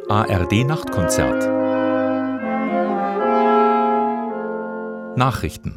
ARD-Nachtkonzert. Nachrichten.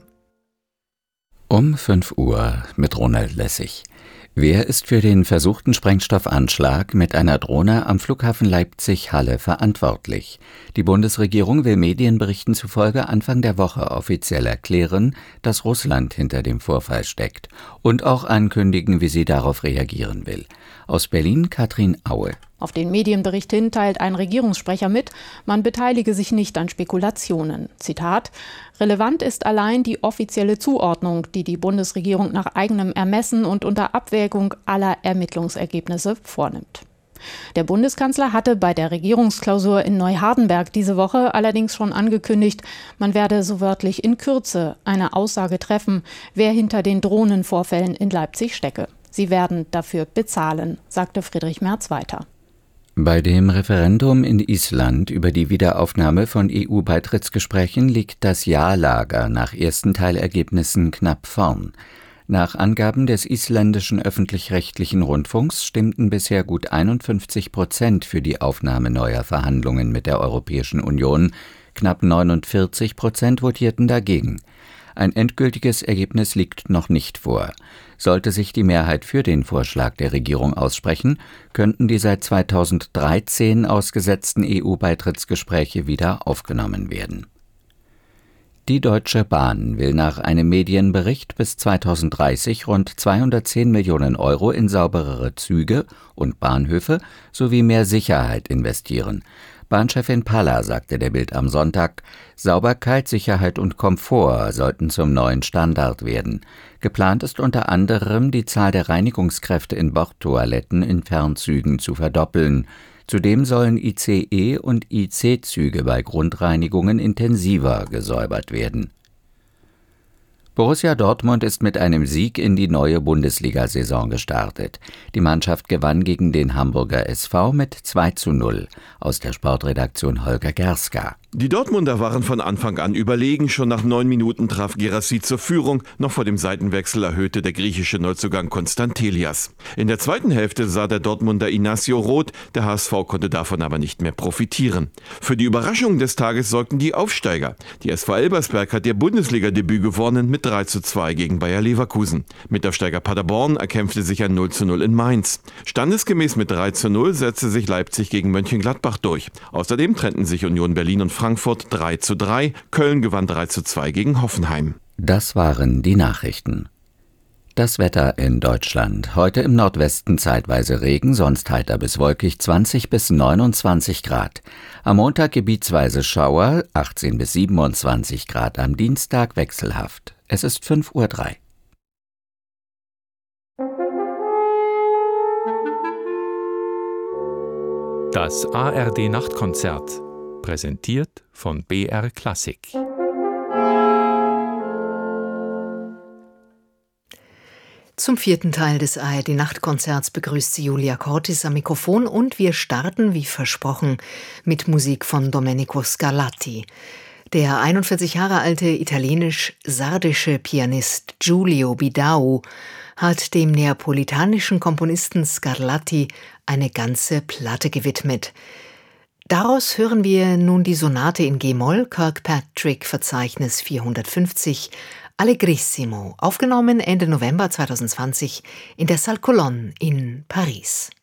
Um 5 Uhr mit Ronald Lessig. Wer ist für den versuchten Sprengstoffanschlag mit einer Drohne am Flughafen Leipzig-Halle verantwortlich? Die Bundesregierung will Medienberichten zufolge Anfang der Woche offiziell erklären, dass Russland hinter dem Vorfall steckt und auch ankündigen, wie sie darauf reagieren will. Aus Berlin Katrin Aue. Auf den Medienbericht hin teilt ein Regierungssprecher mit, man beteilige sich nicht an Spekulationen. Zitat: Relevant ist allein die offizielle Zuordnung, die die Bundesregierung nach eigenem Ermessen und unter Abwägung aller Ermittlungsergebnisse vornimmt. Der Bundeskanzler hatte bei der Regierungsklausur in Neuhardenberg diese Woche allerdings schon angekündigt, man werde so wörtlich in Kürze eine Aussage treffen, wer hinter den Drohnenvorfällen in Leipzig stecke. Sie werden dafür bezahlen, sagte Friedrich Merz weiter. Bei dem Referendum in Island über die Wiederaufnahme von EU-Beitrittsgesprächen liegt das Ja-Lager nach ersten Teilergebnissen knapp vorn. Nach Angaben des isländischen öffentlich-rechtlichen Rundfunks stimmten bisher gut 51% für die Aufnahme neuer Verhandlungen mit der Europäischen Union, knapp 49% votierten dagegen. Ein endgültiges Ergebnis liegt noch nicht vor. Sollte sich die Mehrheit für den Vorschlag der Regierung aussprechen, könnten die seit 2013 ausgesetzten EU-Beitrittsgespräche wieder aufgenommen werden. Die Deutsche Bahn will nach einem Medienbericht bis 2030 rund 210 Millionen Euro in sauberere Züge und Bahnhöfe sowie mehr Sicherheit investieren. Bahnchefin Palla sagte der Bild am Sonntag, Sauberkeit, Sicherheit und Komfort sollten zum neuen Standard werden. Geplant ist unter anderem, die Zahl der Reinigungskräfte in Bordtoiletten in Fernzügen zu verdoppeln. Zudem sollen ICE- und IC-Züge bei Grundreinigungen intensiver gesäubert werden. Borussia Dortmund ist mit einem Sieg in die neue Bundesliga-Saison gestartet. Die Mannschaft gewann gegen den Hamburger SV mit 2:0. Aus der Sportredaktion Holger Gerska. Die Dortmunder waren von Anfang an überlegen. Schon nach 9 Minuten traf Guirassy zur Führung. Noch vor dem Seitenwechsel erhöhte der griechische Neuzugang Konstantelias. In der zweiten Hälfte sah der Dortmunder Inacio rot. Der HSV konnte davon aber nicht mehr profitieren. Für die Überraschung des Tages sorgten die Aufsteiger. Die SV Elversberg hat ihr Bundesliga-Debüt gewonnen mit 3:2 gegen Bayer Leverkusen. Mitaufsteiger Paderborn erkämpfte sich ein 0:0 in Mainz. Standesgemäß mit 3:0 setzte sich Leipzig gegen Mönchengladbach durch. Außerdem trennten sich Union Berlin und Frankfurt 3:3. Köln gewann 3:2 gegen Hoffenheim. Das waren die Nachrichten. Das Wetter in Deutschland. Heute im Nordwesten zeitweise Regen, sonst heiter bis wolkig 20 bis 29 Grad. Am Montag gebietsweise Schauer, 18 bis 27 Grad. Am Dienstag wechselhaft. Es ist 5:03 Uhr. Das ARD-Nachtkonzert. Präsentiert von BR Klassik. Zum 4. Teil des ARD-Nachtkonzerts begrüßt sie Julia Cortis am Mikrofon und wir starten, wie versprochen, mit Musik von Domenico Scarlatti. Der 41 Jahre alte italienisch-sardische Pianist Giulio Bidau hat dem neapolitanischen Komponisten Scarlatti eine ganze Platte gewidmet. Daraus hören wir nun die Sonate in G-Moll, Kirkpatrick-Verzeichnis 450, Allegrissimo, aufgenommen Ende November 2020 in der Salle Colonne in Paris.